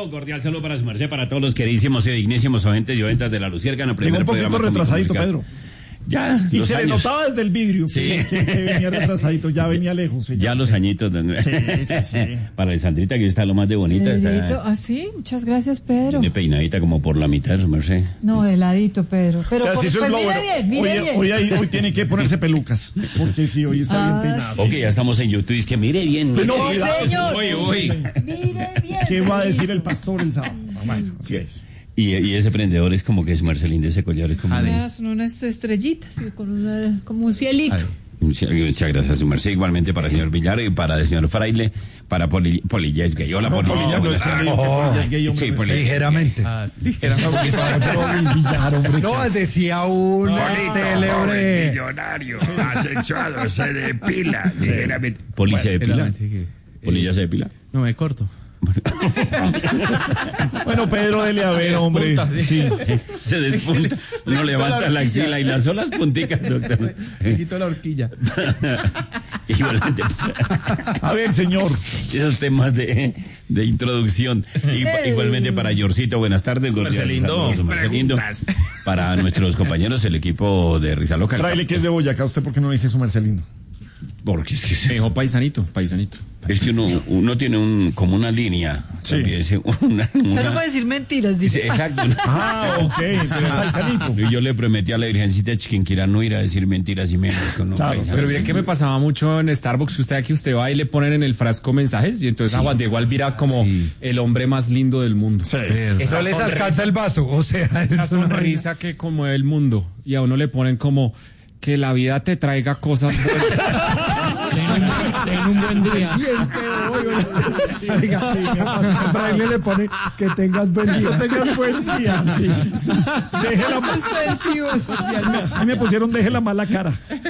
cordial saludo para su merced, para todos los queridísimos y dignísimos oyentes y oyentas de La Luciérnaga. Llegó un poquito retrasadito, Pedro. Ya, y se le notaba desde el vidrio que venía retrasadito, ya venía lejos. Ya los añitos. Sí. Para Alessandrita, que está lo más de bonita. Está... sí, muchas gracias, Pedro. Tiene peinadita como por la mitad, su merced. No, de ladito, Pedro. Pero o sea, pues mire bien. Hoy tiene que ponerse pelucas, porque sí, hoy está bien peinado. Ok, ya estamos en YouTube, es que mire bien. No, señor. Uy. Mire bien. ¿Qué va a decir el pastor el sábado? Y ese prendedor es como que es Marcelín, ese collar es como... Son unas estrellitas, como un cielito. Muchas gracias, su merced. Igualmente para el señor Villar y para el señor Fraile, para Polilla es gay. Hola, Polilla. Sí, ligeramente. No, decía un célebre millonario, asexuado, se depila. Ligeramente. ¿Poli se depila? ¿Polilla se depila? No, me corto. Bueno, Pedro, dele a ver, hombre. Sí. Se despunta. Uno levanta la axila y las solas punticas, doctor. Me quito la horquilla. Igualmente. A ver, señor. Esos temas de introducción. Igualmente para Yorcito, buenas tardes. Marcelindo. Para nuestros compañeros, el equipo de Risa Loca. Fraile, que es de Boyacá, ¿usted por qué no dice su Marcelino? Porque es que me dijo paisanito. Es que uno tiene como una línea. Sí. Usted no puede decir mentiras, dice. Exacto. Ok, pero paisanito. Y yo le prometí a la Virgencita Chiquinquirá no ir a decir mentiras y menos con un paisano. Pero bien que me pasaba mucho en Starbucks, que usted va y le ponen en el frasco mensajes, y entonces a Juan Diego Alvira como el hombre más lindo del mundo. Sí. Eso les alcanza el vaso, o sea, esa sonrisa que como el mundo, y a uno le ponen como que la vida te traiga cosas buenas. Ten un buen día. Fraile le pone que tengas buen día. A mí me pusieron deje la mala cara.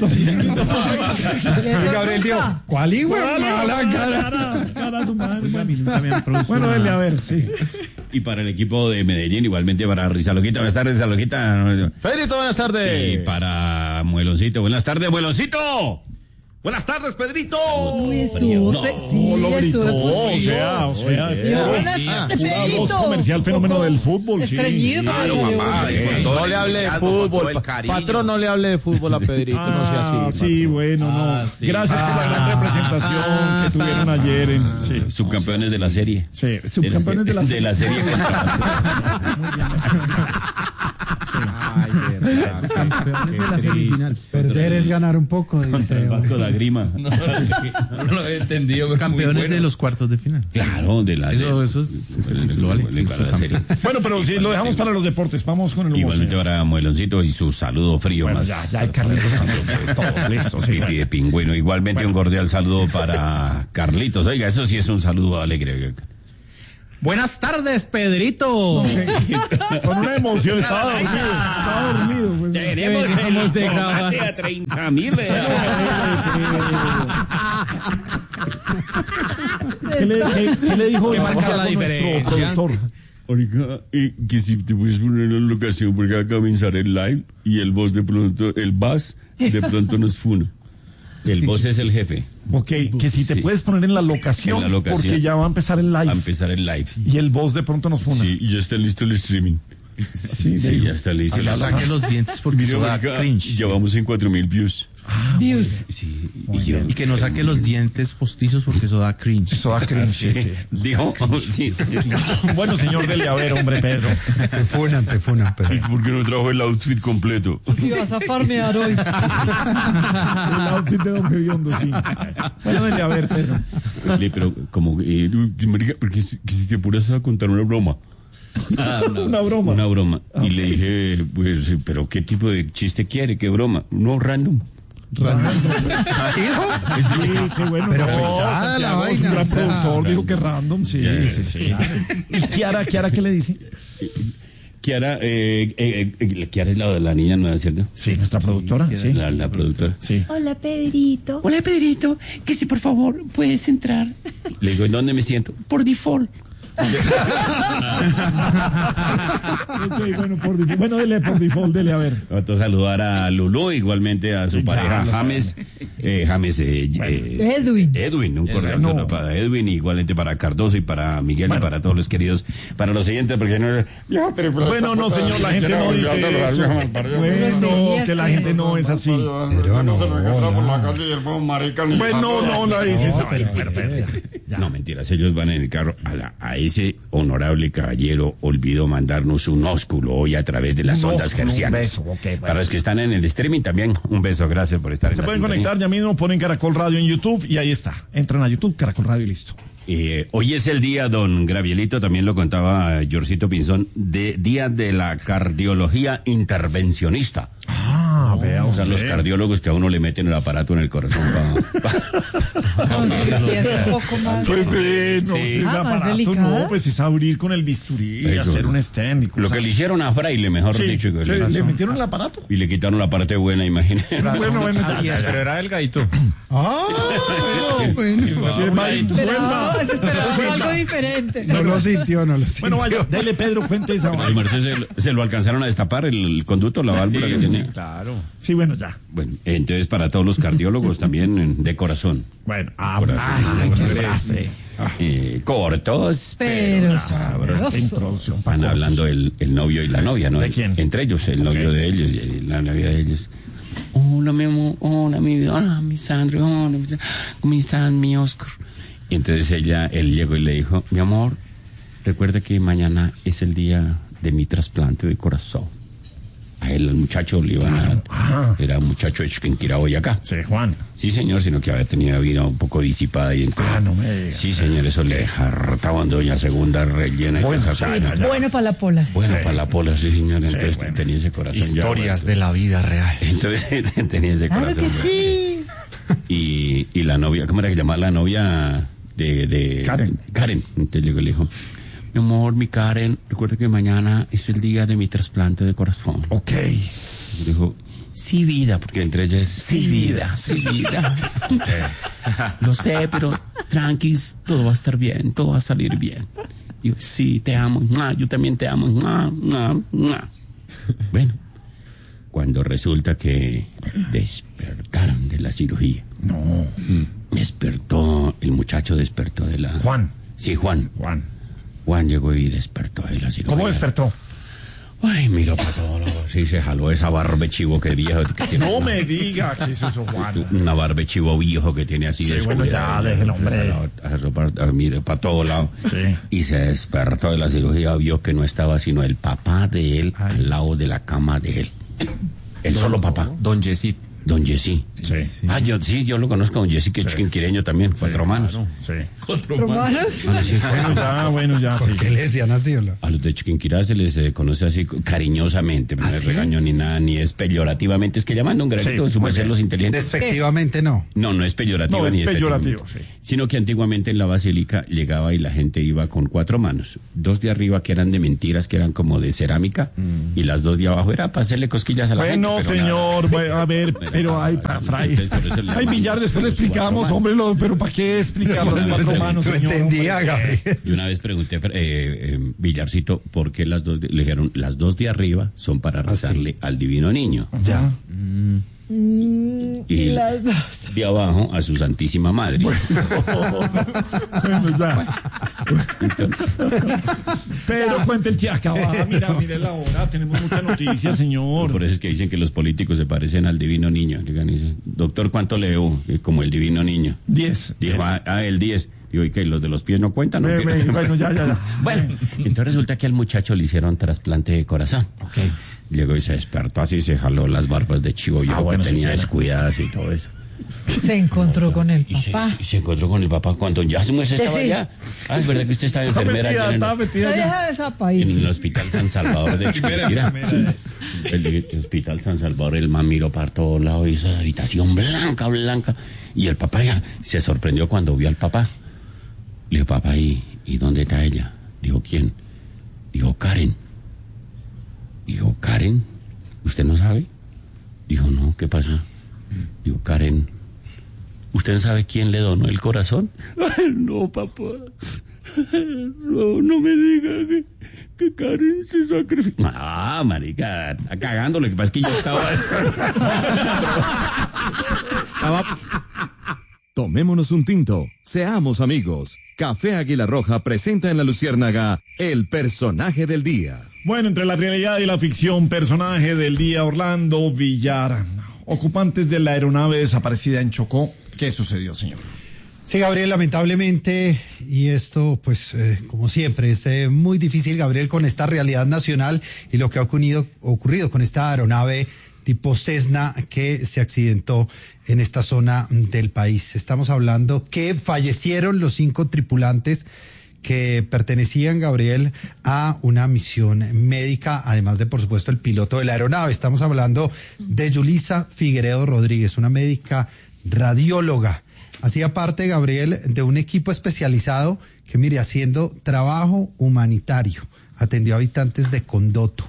Gabriel dijo, ¿cuál hijo de mala cara? Bueno, dele a ver, sí. Y para el equipo de Medellín, igualmente para Risa Loquita. Buenas tardes, Risa Loquita. Pedrito, buenas tardes. Y para Mueloncito. Buenas tardes, Mueloncito. Buenas tardes, Pedrito. Estuvo. O sea. Buenas tardes, Pedrito. Voz comercial fenómeno del fútbol. Estrellito. Claro, papá. No le hable de fútbol. Patrón, no le hable de fútbol a Pedrito, no sea así. Sí, bueno, no. Sí. Gracias por la gran representación que tuvieron ayer. Subcampeones de la serie. Sí, subcampeones de la serie. De la serie. Campeones de la semifinal. Perder es ganar un poco. Contra el Vasco da Grima. No lo he entendido. Campeones de los cuartos de final. Claro, de la Eso es lo vale. Bueno, pero si lo dejamos para los deportes, vamos con el humor. Igualmente para Mueloncito y su saludo frío bueno, más. Ya hay Carlitos todos listos. Sí, de pingüino. Igualmente un cordial saludo para Carlitos. Oiga, eso sí es un saludo alegre. Buenas tardes, Pedrito. Con una emoción, estaba dormido. Pues, tenemos de grabar a 30.000. ¿Qué le dijo? ¿Qué marca la diferencia? Productor. Oiga, que si te puedes poner en la locación porque va a comenzar el live y el boss de pronto, el bass de pronto nos funa. El boss es el jefe. Ok, que si te puedes poner en la locación, porque ya va a empezar el live. Va a empezar el live. Y el boss de pronto nos funa. Sí, y ya está listo el streaming. Sí, ya está listo. Saque los dientes porque eso da cringe. Ya vamos en 4.000 views. Views. Sí, y que no saque los dientes postizos porque eso da cringe. Eso da cringe. Sí. ¿Dijo? Sí. Bueno, señor, dele a ver, hombre, Pedro. Te funan, Pedro. ¿Y por qué no trajo el outfit completo? Si vas a farmear hoy. El outfit de Don Bebiondo, sí. Bueno, dele a ver, Pedro. Pero como, porque si te apuras a contar una broma. Una broma. Y le dije, pues, pero ¿qué tipo de chiste quiere? ¿Qué broma? No, random. ¿Hijo? Sí, qué bueno. Pero pesada la vaina. Es un gran productor, dijo que random, sí. ¿Y Kiara qué le dice? Kiara es la niña nueva, ¿cierto? Sí, nuestra productora. Sí. La productora. Sí. Hola, Pedrito. Hola, Pedrito. Que si por favor puedes entrar. Le digo, ¿en dónde me siento? Por default. Ok, bueno, dele por default, dele a ver. Otro saludar a Lulú, igualmente a su pareja James. Edwin, un correo solo para Edwin, igualmente para Cardoso y para Miguel y para todos los queridos, para los siguientes, porque no. Bueno, no, señor, la gente no dice eso. Bueno, que la gente no es así. Pero no. Bueno, no la dice. No, mentiras, ellos van en el carro. A ese honorable caballero olvidó mandarnos un ósculo hoy a través de las ondas hercianas. Para los que están en el streaming también, un beso, gracias por estar en la Se pueden sintonía. conectar ya mismo, ponen Caracol Radio en YouTube y ahí está. Entran a YouTube, Caracol Radio y listo. Hoy es el día, don Gravielito, también lo contaba Jorcito Pinzón, día de la cardiología intervencionista. Vea O sea, los cardiólogos que a uno le meten el aparato en el corazón Es un poco más. Pues no, Sí. sí, el Más aparato delicada. no, pues es abrir con el bisturí, Eso. hacer un stent y Lo cosas. que le hicieron a Fraile, mejor Sí, dicho. que ¿le le- metieron el aparato? Y le quitaron la parte buena, imagínate. Bueno, ya. Pero era delgadito. Bueno. Pero se esperaba algo diferente. No lo sintió. Bueno, vaya, dele Pedro, cuente esa Al vaina. Merced se lo alcanzaron a destapar el conducto, la válvula que tiene. Claro. Sí, bueno, ya. Bueno, entonces para todos los cardiólogos también de corazón. Bueno, Corazón. qué frase. Cortos, Pero Esta introducción. Van hablando el novio y la novia, ¿no? ¿De quién? Entre ellos, el novio de ellos y la novia de ellos. Hola, mi amor, hola, mi vida, hola, mi Sandra, hola, ¿cómo están, mi Oscar? Y entonces él llegó y le dijo, mi amor, recuerda que mañana es el día de mi trasplante de corazón. A él, al muchacho, le iban a... Era un muchacho de Chiquinquirá hoy acá. Sí, Juan. Sí, señor, sino que había tenido vida un poco disipada y entonces... No me digas. Sí, señor, eso le hartaban doña segunda rellena. y Bueno, toda esa ya, vaina. bueno para la pola. Bueno, Sí. para la pola, sí, señor. Entonces bueno. tenía ese corazón Historias de la vida real. Entonces tenía ese Claro corazón. que sí. Y la novia, ¿cómo era que llamaba la novia de Karen. Karen. Entonces le dijo, mi amor, mi Karen, recuerda que mañana es el día de mi trasplante de corazón. Ok. Y dijo, sí, vida, porque entre ellas es sí, vida, sí, vida. Lo sé, pero tranquis, todo va a estar bien, todo va a salir bien. Digo, sí, te amo, yo también te amo. Bueno, cuando resulta que despertaron de la cirugía. No. El muchacho despertó de la... Juan. Sí, Juan. Juan llegó y despertó de la cirugía. ¿Cómo despertó? Ay, miró para todos lados. Sí, se jaló esa barba chivo que viejo. Que tiene No me diga que es eso, Juan. una barba chivo viejo que tiene así. Sí, bueno, ya, déjelo, hombre. Mire para todos lados. Sí. Y se despertó de la cirugía, vio que no estaba sino el papá de él al lado de la cama de él. El solo papá. Don Yesid. Don Jessy. Sí. Yo lo conozco, don Jessy, que es chiquinquireño también, 4 manos. Sí. Romanos. Bueno, ya, sí. ¿Por qué le decían así? Hola? A los de Chiquinquirá se les conoce así cariñosamente, no es regaño ni nada, ni es peyorativamente, es que llamando un granito de su merced los inteligentes. Despectivamente no. No es peyorativo No, es ni peyorativo, despectivamente. sí. Sino que antiguamente en la basílica llegaba y la gente iba con 4 manos. 2 de arriba que eran de mentiras, que eran como de cerámica, y las 2 de abajo era para hacerle cosquillas a la gente. Bueno, pero señor, bueno, a ver, pero hay Fray. Ay, Villar, después le explicamos, hombre, pero ¿para qué explicar los 4 manos, No señor? entendía, Gabriel. Yo una vez pregunté, Villarcito, ¿por qué las 2 le dijeron, las 2 de arriba son para rezarle al divino niño? Ya. Y Las dos. de abajo a su santísima madre. Bueno, ya. Pero cuente el acaba, mire la hora, tenemos mucha noticia, señor. Por eso es que dicen que los políticos se parecen al divino niño. Llegan y dicen, doctor, ¿cuánto leo? Como el divino niño. 10. Dijo, el 10. Digo, ¿y qué? ¿Los de los pies no cuentan? ¿O qué? Bueno, ya. Bueno, entonces resulta que al muchacho le hicieron trasplante de corazón. Ok. Llegó y se despertó así, se jaló las barbas de chivo yo bueno, que tenía sí, descuidadas y todo eso. Se encontró con el Y papá. se encontró con el papá cuando ya su mujer estaba Sí. allá. Ah, es verdad que usted estaba enfermera allá en No deja de esa en país. el Hospital San Salvador de Chiquinquirá. El Hospital San Salvador, el man miró para todos lados y esa habitación blanca. Y el papá ya se sorprendió cuando vio al papá. Le dijo, papá, ¿y dónde está ella? Dijo, ¿quién? Dijo, Karen. Dijo, ¿Karen? ¿Usted no sabe? Dijo, no, ¿qué pasa? Dijo, Karen, ¿usted no sabe quién le donó el corazón? Ay, no, papá. No me diga que Karen se sacrificó. Ah, marica, está cagando. Lo que pasa es que yo estaba... Tomémonos un tinto, seamos amigos. Café Águila Roja presenta en La Luciérnaga el personaje del día. Bueno, entre la realidad y la ficción, personaje del día, Orlando Villar. Ocupantes de la aeronave desaparecida en Chocó. ¿Qué sucedió, señor? Sí, Gabriel, lamentablemente, y esto, pues, como siempre, es muy difícil, Gabriel, con esta realidad nacional y lo que ha ocurrido con esta aeronave tipo Cessna que se accidentó en esta zona del país. Estamos hablando que fallecieron los 5 tripulantes que pertenecían, Gabriel, a una misión médica, además de, por supuesto, el piloto de la aeronave. Estamos hablando de Yulisa Figueredo Rodríguez, una médica radióloga. Hacía parte, Gabriel, de un equipo especializado que, mire, haciendo trabajo humanitario, atendió a habitantes de Condoto.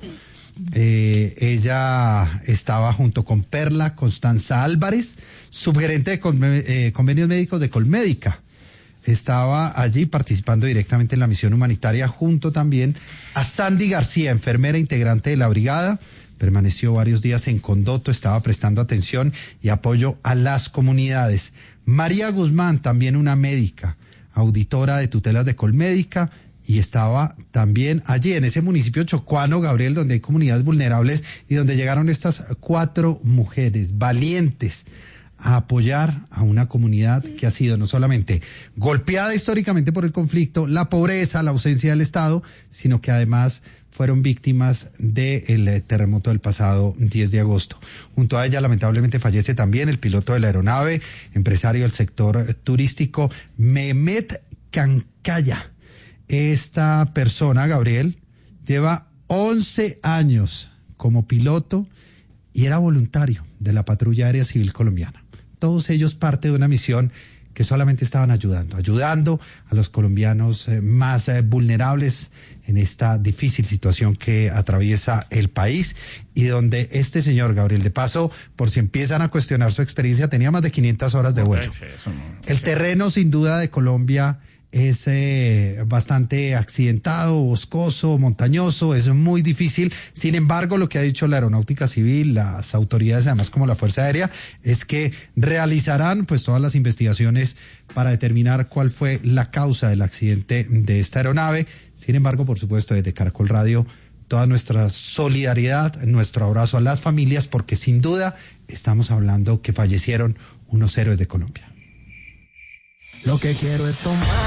Ella estaba junto con Perla Constanza Álvarez, subgerente de convenios médicos de Colmédica. Estaba allí participando directamente en la misión humanitaria, junto también a Sandy García, enfermera integrante de la brigada. Permaneció varios días en Condoto, estaba prestando atención y apoyo a las comunidades. María Guzmán, también una médica, auditora de tutelas de Colmédica, y estaba también allí en ese municipio chocuano, Gabriel, donde hay comunidades vulnerables y donde llegaron estas 4 mujeres valientes a apoyar a una comunidad que ha sido no solamente golpeada históricamente por el conflicto, la pobreza, la ausencia del Estado, sino que además fueron víctimas del terremoto del pasado 10 de agosto. Junto a ella, lamentablemente, fallece también el piloto de la aeronave, empresario del sector turístico, Mehmet Cancaya. Esta persona, Gabriel, lleva 11 años como piloto y era voluntario de la Patrulla Aérea Civil Colombiana. Todos ellos parte de una misión que solamente estaban ayudando a los colombianos más vulnerables en esta difícil situación que atraviesa el país, y donde este señor, Gabriel, de paso, por si empiezan a cuestionar su experiencia, tenía más de 500 horas de vuelo. El terreno, sin duda, de Colombia es bastante accidentado, boscoso, montañoso, es muy difícil. Sin embargo, lo que ha dicho la Aeronáutica Civil, las autoridades, además como la Fuerza Aérea, es que realizarán pues todas las investigaciones para determinar cuál fue la causa del accidente de esta aeronave. Sin embargo, por supuesto, desde Caracol Radio, toda nuestra solidaridad, nuestro abrazo a las familias, porque sin duda estamos hablando que fallecieron unos héroes de Colombia. Lo que quiero es tomar.